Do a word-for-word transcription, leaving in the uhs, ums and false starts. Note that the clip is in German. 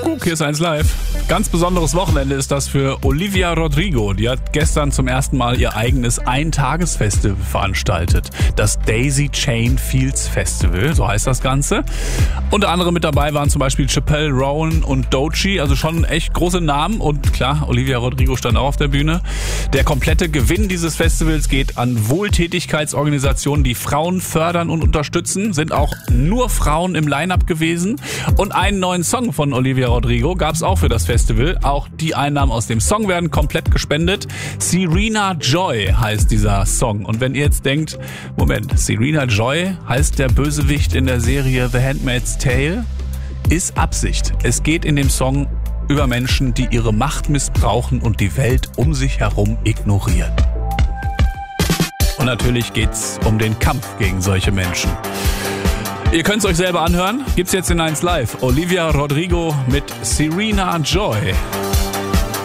Kuckuck, hier ist eins live. Ganz besonderes Wochenende ist das für Olivia Rodrigo. Die hat gestern zum ersten Mal ihr eigenes Eintagesfestival veranstaltet. Das Daisy Chain Fields Festival, so heißt das Ganze. Unter anderem mit dabei waren zum Beispiel Chappelle Rowan und Doechii, also schon echt große Namen. Und klar, Olivia Rodrigo stand auch auf der Bühne. Der komplette Gewinn dieses Festivals geht an Wohltätigkeitsorganisationen, die Frauen fördern und unterstützen. Sind auch nur Frauen im Line-Up gewesen. Und einen neuen Song von Olivia Rodrigo gab es auch für das Festival. Auch die Einnahmen aus dem Song werden komplett gespendet. Serena Joy heißt dieser Song. Und wenn ihr jetzt denkt, Moment, Serena Joy heißt der Bösewicht in der Serie The Handmaid's Tale? Ist Absicht. Es geht in dem Song über Menschen, die ihre Macht missbrauchen und die Welt um sich herum ignorieren. Und natürlich geht's um den Kampf gegen solche Menschen. Ihr könnt es euch selber anhören. Gibt's jetzt in eins live. Olivia Rodrigo mit Serena Joy.